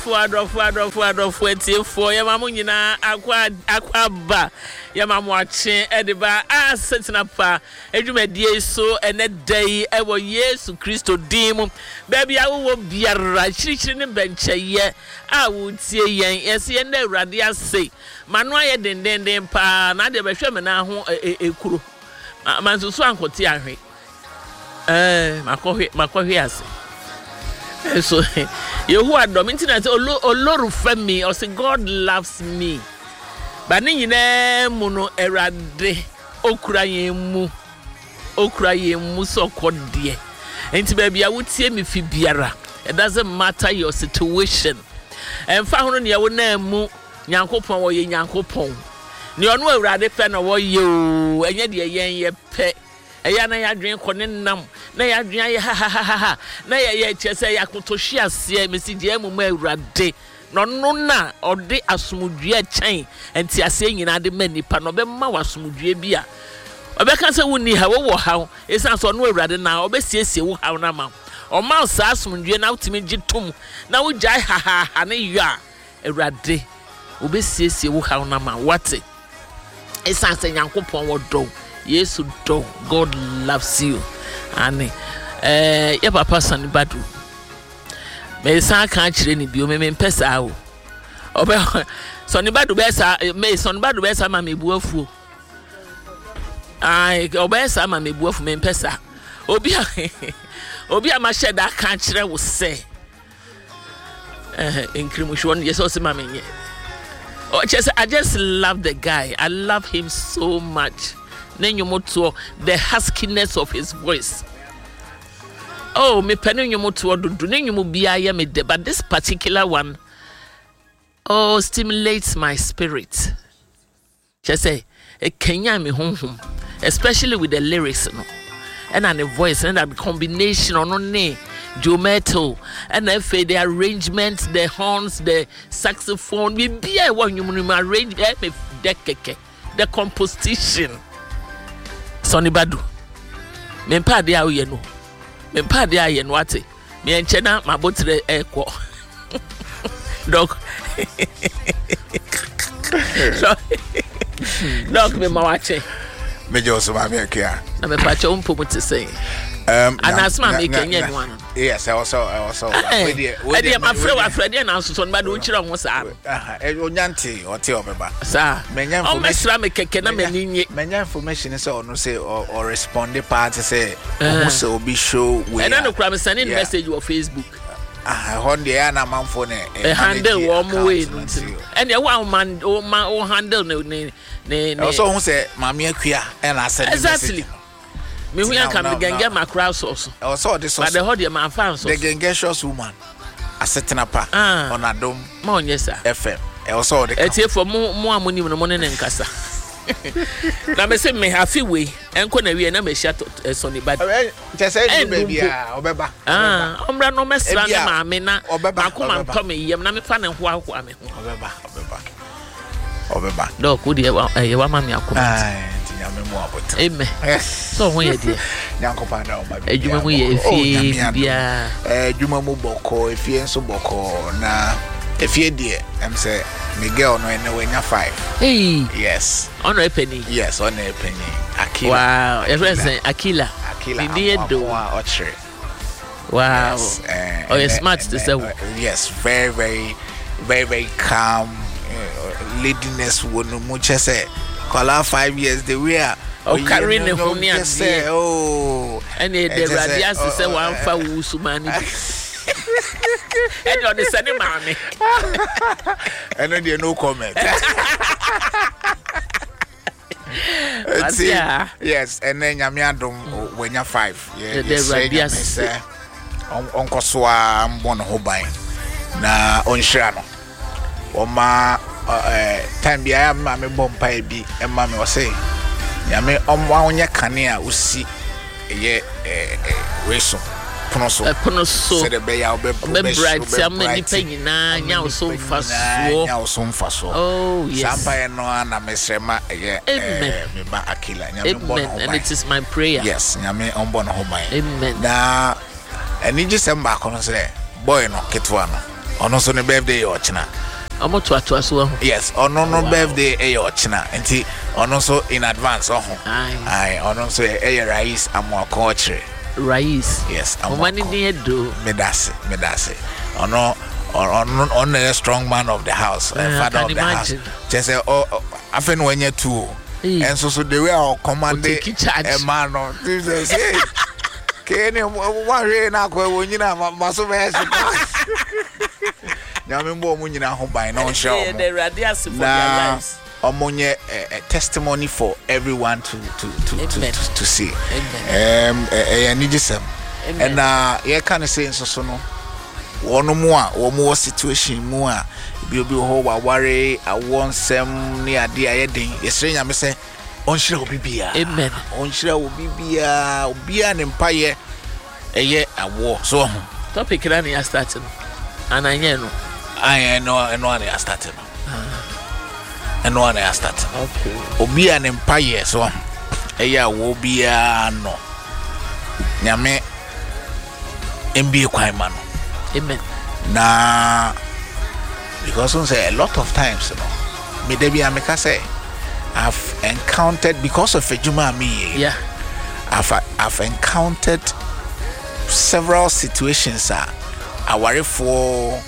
adɔfo etiefo ya mamu nyina akwa ba ya mamu ache ediba asetina pa edwumadie so ene dai ewo Yesu Kristo dim baby awo biara chirichiri ne bencheye a wo tie yen yesi ye na Awurade ase manu aye dendenden pa na de behwe me na ho ekuro mansusu ankote ahwe makohwe ase so Yehovah dom internet olorufa me or say God loves me but ni nyina mu no Awurade okura yen mu so kodie enti baby a wotie me fi biara it doesn't matter your situation emfa hono ne wo na mu Nyankopon wo ye Nyankopon ne ono Awurade pe na wo ye o enye de yen ye pe eya na ya dwen ko ne nam na ya dwen ya ha na ya chese ya kotohwe ase mesije amumu Awurade no na ode asomdue chan enti ase nyina de manipa no be ma wasomdue bia obeka se woni ha wo ha esan so no Awurade na obesiesie wo ha na ma o ma sa asomdue na utimi gitum na wo jai ha ne yo a Awurade obesiesie wo ha na ma wate esan se Nyankopon wo do Yesu do God loves you and ya papa Sonibadu me san kan kire ni bio me mpesa o obe Sonibadu be sa ma me buafu ai obe sa ma me buafu me mpesa obi a ma sheda kan kire wo se enkrimushwon yes o se ma menye I just love the guy. I love him so much. The huskiness of his voice. Oh, me penny yomoto do biya me de, but this particular one stimulates my spirit. Just say Kenya me home, especially with the lyrics, and the voice and the combination on ne metal and the arrangement, the horns, the saxophone. We be one you arrange the composition. Sonibadu me mpa de awo ye no me mpa de aye no ate me enche na mabotre ekwo dog dog me mawache me just ma me kia na me pa che umpo mute say anasma me kenya no ano yes I also we dey my friend na so Sonibadu uchira ho sa onyanti ote obeba sa menya information mesra me keke na maninye menya information say ono say or respond part say who say obi show we and no kra me send message on Facebook hon dey na manfo ne handle wo mo we no and you one man o handle ne also who say mama akua and I said exactly me who can be genge macra sauce also this but the hot man fan the genge shows woman asetena pa on adom ma onyesa FM also the etie for mo amoni no ne nkasa na me say me happy way enko na wie na me share Sonibadu just say you baby obeba omra no mesra na ma me na akoma nto me yem na me fa ne ho ahoa me ho obeba do ko de wa ma me akoma amen so ho ye de Nyankopon da o ma bi adwuma mu ye efie bia adwuma mu boko efie nso boko na efie de em say Miguel no ene wenya 5 yes ono epeni yes ono epeni Akila wow everything Akila Didi do ochre wow oh you're smart to say yes very calm ladiness wonu mu chese kola 5 years the way carry ne ho ni ade and the radias say one fa wusumani and on the same mommy and there no comment yes and then nyame adom wenya 5 the radias onko so ambon ho ban na onhira no oma time bia ma me bompa bi e ma me o say nyame omwa onye kane a usi ye weso pono so se de be ya obe bright some ni panyina nya so mfa so oh yes sampa no na mesrema ye me ba Akila nyame bon ho and it is my prayer yes nyame ombon ho ban amen na eni gisem ba kono se boy no ketwa no ono so ne birthday o china omo to so yes ono no birthday e o china enti ono so in advance ai ono so e Rais Amoako chire Rais yes omani din do medase ono a strong man of the house, father of the house. Just say, I think when you're two, and so the way I'll command a man or say, can you worry now when you know my so bad? Now, I'm going to home by no show. The radius for their lives. Ammonia a testimony for everyone to see. And yeah, can I say so no? One more situation more be ho wa worry I want some near dear heading yesterday I say on shira obibia amen on shira obia an empire a year a war so topic ran ya starting and I know and one I started and one I started okay obia an empire so a year wo bia no nyame MBA kwai man. Amen. Nah, because on say a lot of times, you know, me debi ameka say I've encountered because of Ejuma me. Yeah. I've encountered several situations. I worry for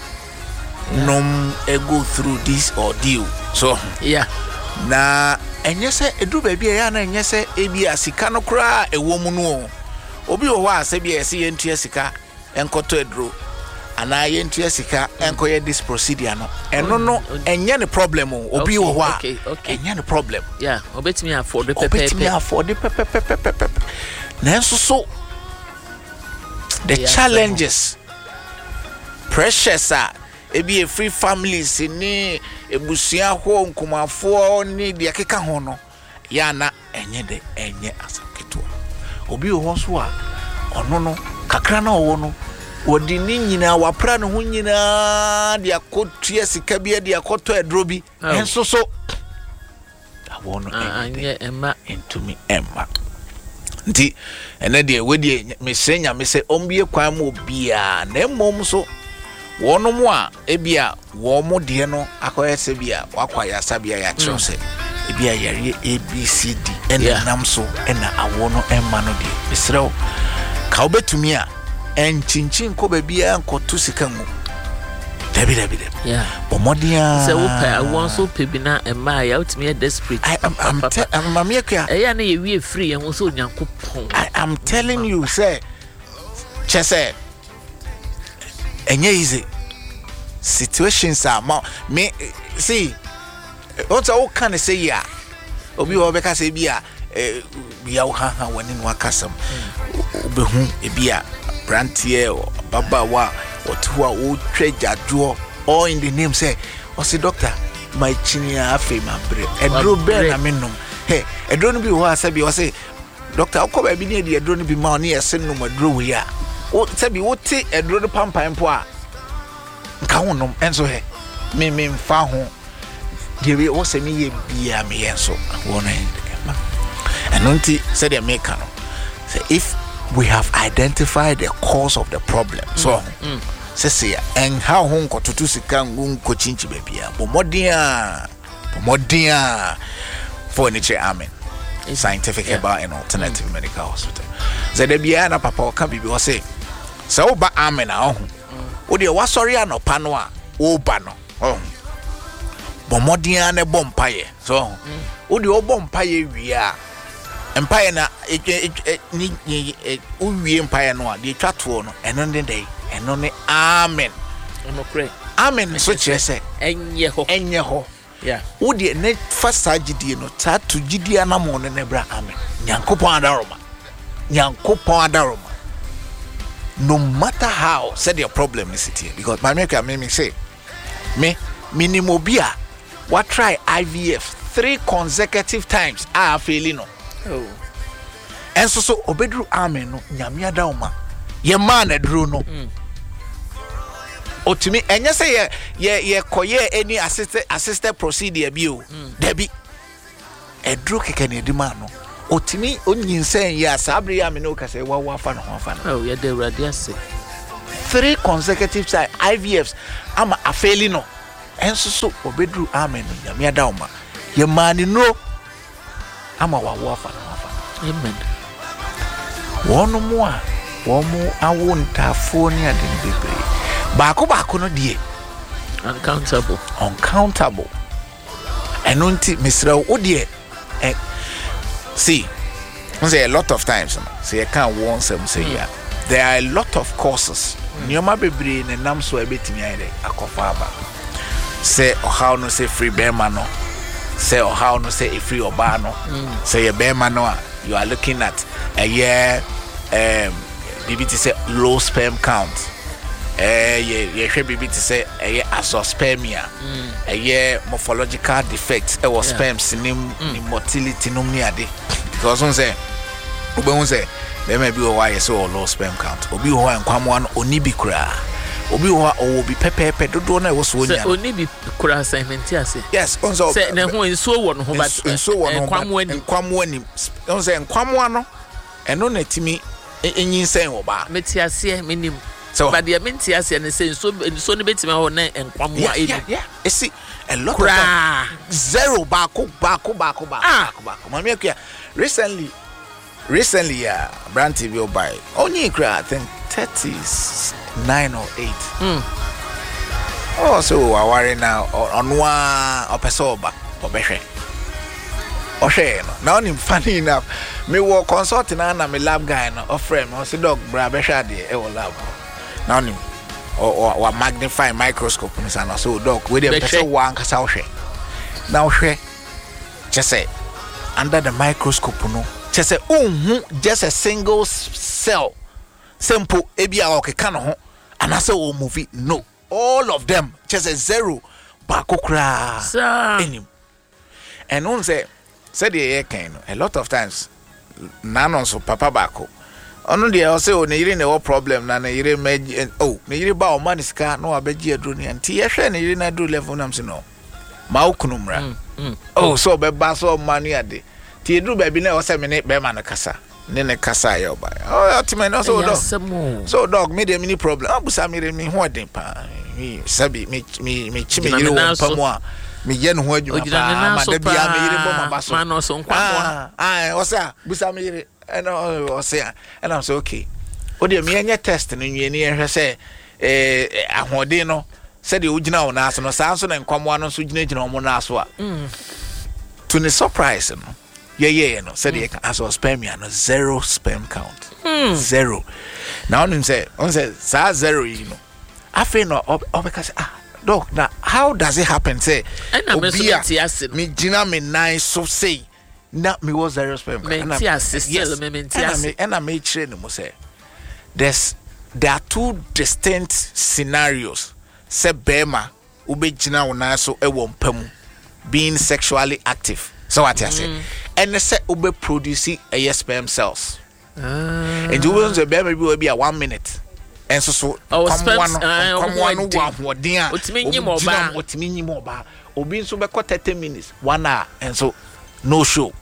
go through this ordeal. So yeah. Na enye say edu baby ya na enye say ebi asika no kra ewo mu no. Obi o wa say bi ese yentua sika enkoto edro. Ana yentua sika enkoye this procedure no. Eno no enye ne problem o. Obi o wa. Okay. Enye ne problem. Yeah, obetimi afford the pepe. Nanso so the challenges pressures are ebi free families ni ebusia ho nkomafo ni de akeka ho no ya na enye asaketo obi ho so a ono no kakra na owo no odi ni nyina wapra no ho nyina de akotua sika bia de akoto edrobi enso so awo no anye emma entumi emma nti ene de wedi mesenya me se ombie kwan mo bia na mmom so wono mo a ebia wo mo de no akoyese bia wakwaya sabia ya kyerose ebia yare ABCD ena nam so ena awo no emma no de esrew ka obetumi a enchinchin ko bia nkoto sika mu dabi yeah pomodia se wo pa won so pe bi na emma ya utimi desperate I'm mamia eya na ye wie free ye ho so Nyankopon I am telling you say chese enye easy situations are me see what I can say ya obi wo be ka say bia bia wo ha wani no akasam obehu ebia brantie baba wa otu a wo twedjajo all in the name say o say doctor my chinia afi ma bre edro be na menum hey edro no bi wo asabi o say doctor akọ ba bi ne de edro no bi ma oni ese no madro we ya o sabi wo te edro no pampan po a nka wonom enso he me mfa ho de wo se me ye bia me yenso wo no enonti say the maker no say if we have identified the cause of the problem so say and how hon ko tutu sika nko chinchi bebia pomodia furniture amen scientific about an alternative medical hospital say the bia na papa ka bibi o say so wo ba amen a ho wo de wa sorry anopa no a wo ba no pomodia ne bompaye so wo de wo bompaye wi a empire na ni uwie empire no a de twato no eno ne dai eno ne amen no kre amen so chese enye ho yeah wo de ne fasa gidie no tatu gidie anamo no ne bra amen Nyankopon adaroma no matter how said your problem is it here because my make me say me minimobia what try IVF 3 consecutive times I failing no oh enso so obedru amen no nyame adaoma ye man edru no otimi enye say ye koye any assisted procedure bi o dabi edru keke ne edima no otimi onyinsen ye asabre ya me no ka say wa fa no oh ye de urade ase 3 consecutive IVFs ama afeli no enso so obedru amen no nyame ada oma ye mani no ama wawo afa amen wono mu a wo mu awo ntafo ni ade bebre baako no die uncountable eno nti misra wo die see say a lot of times say you can't want some say yeah there are a lot of causes nyoma bebre ne nam so ebetimi ayede akofa aba say how no say free bema no say how no say free oba no say your bema no you are looking at a year BBT say low sperm count ye hwe BBT say azoospermia a year morphological defects e was sperms nim motility no ni ade because on say obehun say there may be why so low sperm count obi ho ankwamo no oni bi kura obi ho obi pepepe dodo na wo so onya oni bi kura assignment ase yes on so say na ho enso wo no ho ba enkwamo ani on say enkwamo no eno na timi enyin sen wo ba meti ase menim so but the meti ase ne say enso ne betimi ho na enkwamo a edi you see a lot of time, zero bako mami akua recently brand TV buy only cry I think 39 or 8 oh so I worry now on one opesoba obehwe ohwe no now nim funny enough me wo consulting na me lab guy no offer me say dog bra behwe de e wo lab now nim or magnify microscope no say so dog we dey person one kasa ohwe now ohwe just say under the microscope no just say just a single cell simple ebia okeka no ho anase o movie no all of them just a zero bakokra enim and on say the can a lot of times nanon so papa bako onu dey say o ne yire ne wo problem na ne yire ne yire ba o maniska no abeji adro ne anti ye hwe ne yire na do level nam se no ma okunumra so be ba so manu ade ti edru ba bi na o se me ne be ma no kasa ne kasa ya oba ultimate no so dog me dey mini problem abusa me me ho den pa mi sabi me chi me yire wo pamu a me ye no ho adwuma pa ma da bia me yire bo ma ba so ma no so nkwamo o se busa me yire o se and I'm so okay o dey me anya test no nwie ni ehwe se ahode no se de ogina wo na so no sa so na nkwamo no so gina wo na so a to the surprise no no said the azoospermia no zero sperm count zero now on say sa zero you know I feel no because dog now how does it happen say me gina me nice so say na me was zero sperm count and I made sure no say there are two distinct scenarios say bema ube gina wona so e wo mpamu being sexually active so what I say and say ube producing a sperm cells and you will say baby will be a 1 minute and so come one dia otimi nyimoba obi so be 30 minutes 1 hour and so no show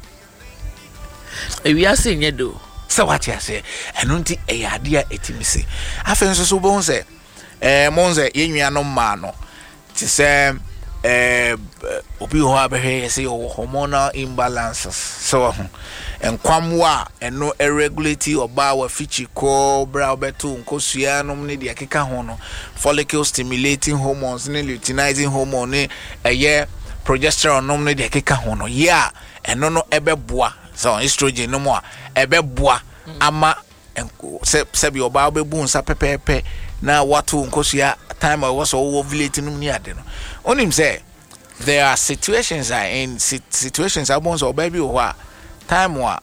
we are saying you do so what I say and unti e ade a etimi se afen so bon say monze yenua no ma no ti say obi ho abehwe say hormonal imbalances so enkwamwa eno irregularity oba wa fichi ko bra obeto nkosua no ne de akeka ho no follicle stimulating hormones ne luteinizing hormone ne eye progesterone no ne de akeka ho no ya eno no ebeboa so estrogen no mo a ebeboa ama se bi oba obebu nsa pepepe na watu nkosua time I was ovulating no ni ade no onim say there are situations situations abons or baby or time wa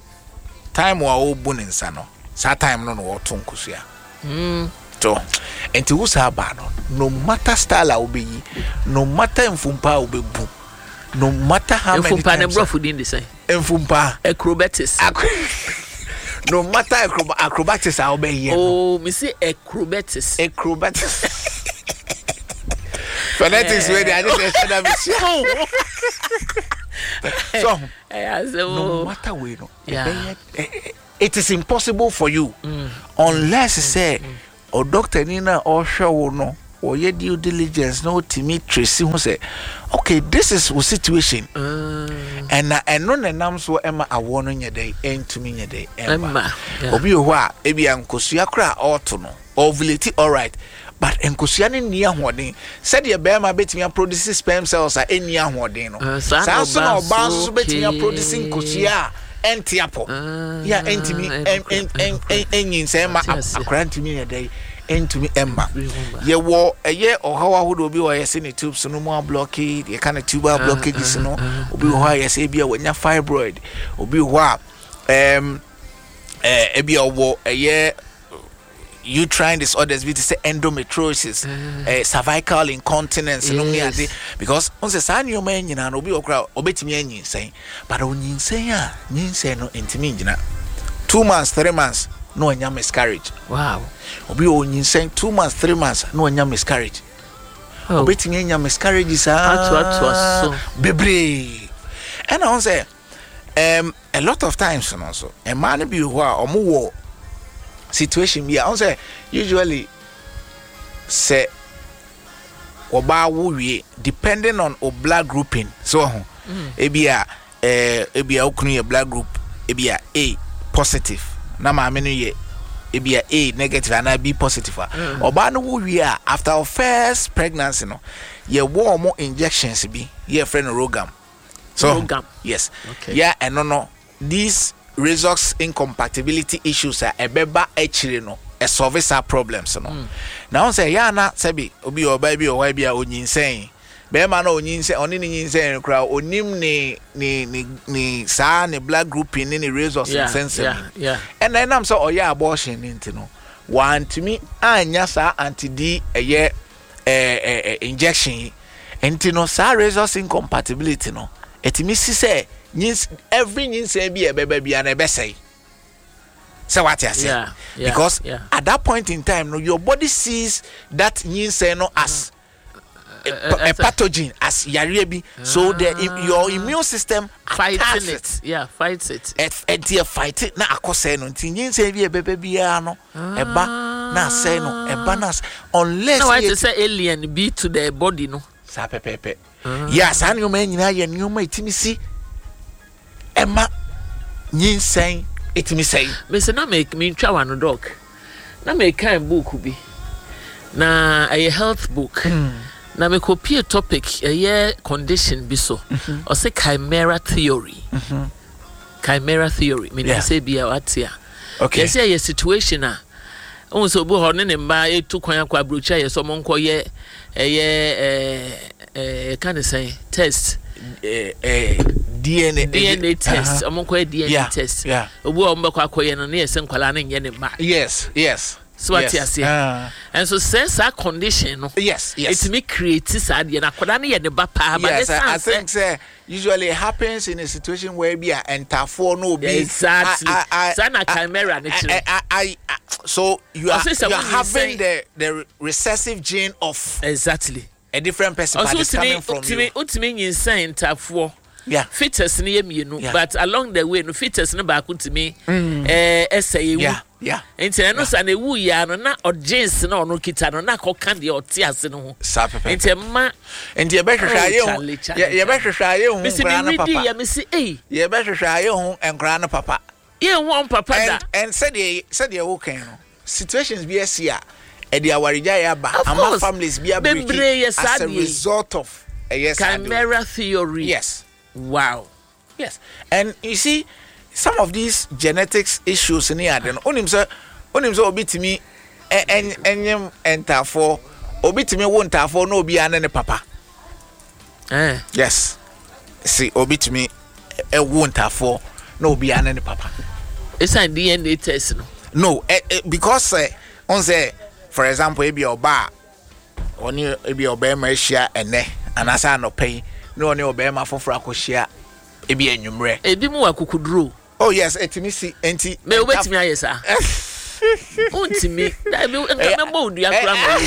obu nsa no sa time no watu nkosua so enti wo sa ba no matter style a obeyi no matter mfumpa obebu no matter how many mfumpa ne brofu din dey say mfumpa acrobatics no matter acrobatics a obeyi me say acrobatics phonetics where I didn't say that so no matter way no it is impossible for you unless say o doctor ni na o hwe wo no o ye due diligence no timi trace hu say okay this is the situation and no nenam so ema awo no nyedai entumi nyedai ema obi ho a ebia nkosua kra auto no ovulate all right but nkosua ne ni ahoden said ye bema betimi produce sperm cells a eni ahoden no sa so na oba so betimi produce nkosua entiapo ya entimi enyin say ma akra ntimi nyedai entumi emma ye wo eye ohawa hodo bi wo yesi ne tubes no mo blockade ye kind of tuber blockages no obi ho yesi bia wanya fibroid obi ho a ebia wo eye uterine disorders be to say endometriosis cervical incontinence no me ade because on say san yo man nyina no obi okra obetimi anyin sen but onyin sen a nyin sen no entimi nyina 2 months 3 months no anya miscarriage. Wow. Obi onyin sen 2 months 3 months no anya miscarriage. Obetimi anya miscarriage is so bebre. And I say a lot of times no so a man be who are omo situation be I say usually say oba wo wie depending on o blood grouping so ebia okunu ye blood group ebia A positive na ma me no ye ebia A negative and B positive oba no wo wie after our first pregnancy no ye wo mo injections bi ye friend Rogam so Rogam. Yes okay. Yeah and no these resource incompatibility issues are ebeba echire no e solve sa problems no now say ya na sabi obi oba bi o wa bia onyinsen be ma na onyinsen oni ni nyinsen kra onim ni sa ne blood grouping ni resource sensitive and then am so oya abortion nti no want me anya sa anti d eye injection nti no sa resource incompatibility no etimi si say every nyinsen bi ebeba bia na ebesai. So what you say? Because at that point in time, no, your body sees that nyinsen no as a pathogen, as yarebi. So your immune system fights it. Yeah, fights it. And they fight it. Na akose no. Nyinsen bi ebeba bia no. Eba na say no. Eba na unless. No, I say alien be to the body no. Sa pepepe. Yes, and you may nyina ye nyuma itimi si. Emma nyinsen etimi say me say na make me twa one dog na make kind book bi na a health book na me copy a topic a condition bi so or say chimera theory me say be atia okay yes say situation a on so bo ho ne mba etu kwan akwa brocha ye so monko ye can say test DNA test. DNA test. Yeah. Obu ombekwa akoye no na yese nkwala na nye ne ma. Yes. So what you say? And so since that condition no. Yes. It me create sad na akoda na ye ne ba pa ba. Yes, I think say usually it happens in a situation where be enter for no be. Exactly. Sana chimera I so you are having the recessive gene of exactly a different person but it's coming from you. Ultimate insane tafo. Yeah. Fetus ni yemienu but along the way no fetus no ba kutimi essay yeah enti no sa na ewu ya no na jeans na ono kita no na koka de oti ase no ho enti ma enti ye behwehwa ye behwehwa ye hu nkra na papa ya mesi ye behwehwa ye hu nkra na papa ye hu papa da and said ye wo kan no situations be asia e dia warija ya ba ama families be breaking as a result of chimera theory. Yes. Wow. Yes. And you see some of these genetics issues in here then onim so obitimi enyem entafo obitimi wo ntafo na obi ane ne papa. Yes. See obitimi wo ntafo na obi ane ne papa. It's a DNA test no. Because on say for example ebi oba oni ebi oba ma hia ene anasa no pay no ne obema foforo akohia ebi enwumre ebi mu akukuduro. Oh yes, etimi si enti me obetimi ayesa ontimi da bi me bodu akura ma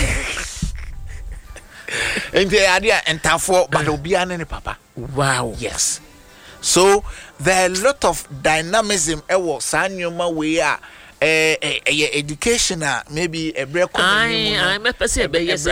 enti adia entafo but obi ane ne papa. Wow. Yes. So there are a lot of dynamism ewo sanyoma we a education maybe a break I'm a person we'll get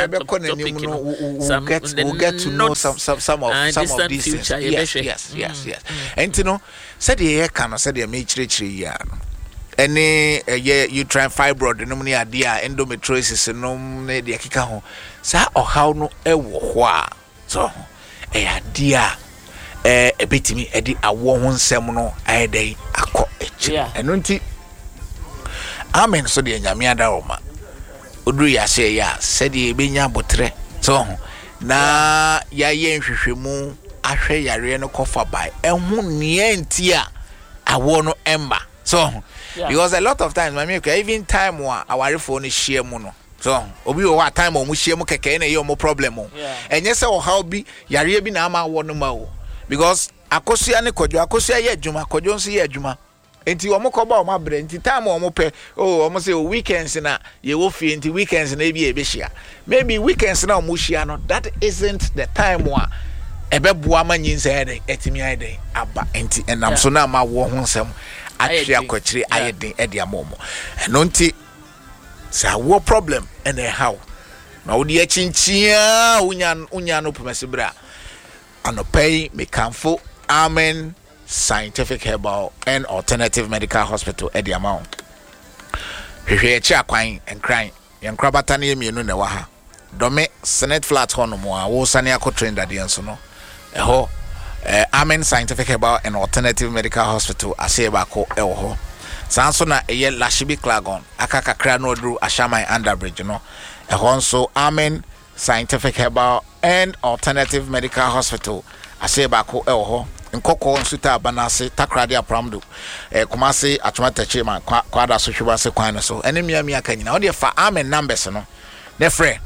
to know some of these things. Yes. And you know, said the can said the matrix any you try fibroid no money idea endometriosis no ne de kika ho sa o how no ewo ho a so idea ebetimi edi awo ho nsem no ayedai akọ echi eno nti amen so de nyame adaroma oduru ya se ya said the benya botre so na ya ye nhwehwemu ahwe yare no kofa bai ehun ne ntia awo no emba so because a lot of times even time our phone share mu no so obi o wa time o mu share mu keke na ye o mu problem o enye se o how bi yare bi na ama wo no ma o because akosua ne kodwo akosua ye adwuma kodwo nso ye adwuma enti o mu koba o ma bre enti time o mu pe o mu say weekends na ye wo fie enti weekends na bi e be share maybe weekends na o mu share no that isn't the time wa ebeboa manyinsa ede etimi ede aba enti enam so na ma wo ho nsem atria kwachiri ayedin ede amomo eno nti sa wo problem ene how na wodi achinchia unya no pemesebra anopay mekanfo Amen Scientific Herbal and Alternative Medical Hospital ede amount hwehwe echi akwan enkran yenkrabata na yemienu na wa ha dome Senate flat hono mo a wo sane akotrend ade enso no eho Amen Scientific Herbal and Alternative Medical Hospital asebako eho sanso na eye Lashibi Klagon akakakra no odru Ashaman Underbridge no eho nso Amen Scientific Herbal and Alternative Medical Hospital asebako eho nkoko nsuta banase takrade apramdo kumase atwatache ma kwada so hweba se kwan so ene miamia kanyina wo de fa Amen numbers no ne frɛ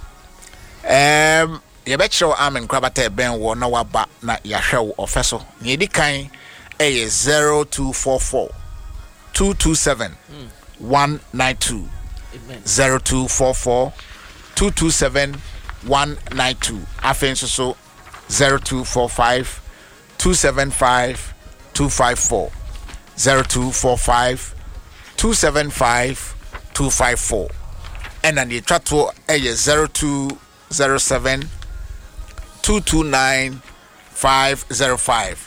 ye be kire Amen krabata ben wo na waba na yahwe wo ofeso ne edi kan 0244 227 192 0244 227 192 afenso so 0245 275 254 0245 275 254 and then the chat to 0207 229 505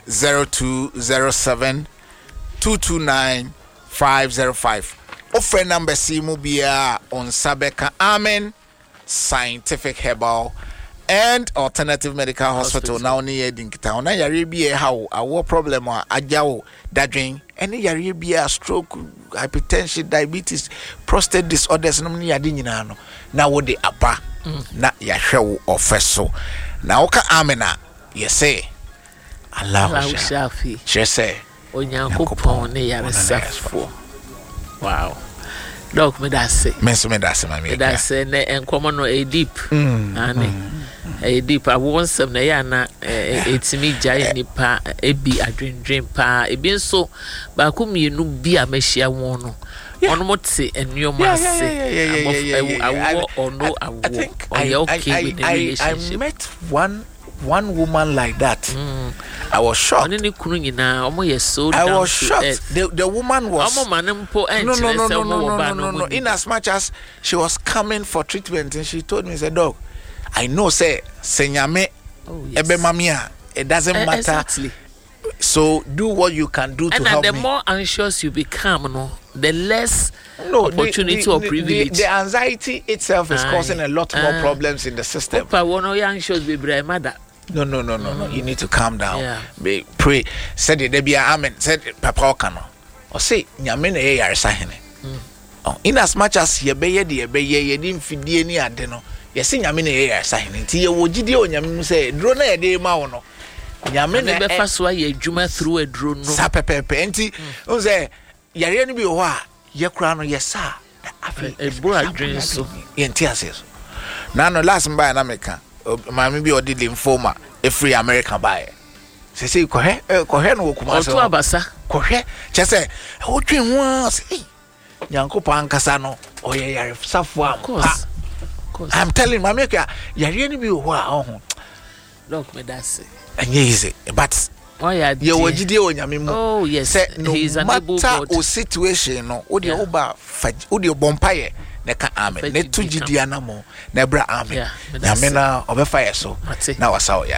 0207 229 505 offer number simu bia on Sabeka Amen Scientific Herbal and Alternative Medical Hospital now near Dinkita na yare bia how our problem ajawo dadwen any yare bia stroke hypertension diabetes prostate disorders no ni yade nyina no na wo de aba na yahwe wo ofeso na wo ka amena yese Allah shafi chese onyankopon ne yare safo wow dog me da se mami da se ne enkomo no e deep ani e deep a wonsem na ya na etimi gyae nipa ebi adwendwen pa ebi nso ba ko mienu bi a mehia won no ono mote enyoma ase awo ono awo oye okay with the relationship. I met one woman like that. I was shocked. I was shocked. The woman was no. In as much as she was coming for treatment, and she told me, "Said dog, I know, say, senyame, ebe mamia, it doesn't matter. Exactly. So do what you can do to help me." And the more anxious you become, the less opportunity or privilege. The anxiety itself is causing a lot more problems in the system. No. You need to calm down. Yeah. Pray. Said the Debia Amen. Said Papa Okano. Or say, Yamene Yarsahene. In as much as ye be ye didn't feed any adeno. Ye sing Yamene Yarsahene. Tia Wojidio Yam say, drone a day mauno. Yamene Befaswa ye juma through a drone. Sapepe enti. Oze Yarian be wa ye crown yes sir. A boy dreams so. Yentia says. Nano last by an American. Mammy be or did lymphoma a free American buyer. Say, Cohe no Kumasa Bassa. Cohe, just say, who dream was Yanko Pancasano or ya Safwa. I'm telling Mameka, Yarini be wow. Look, me that's it. And easy, but yeah, ye wajide o nyame mu. Oh yes, say no he's an able God. O situation no o de oba o de bompaye ne ka amen ne to gidi anamo na bra amen nyame na obefa ye so na wasa o ya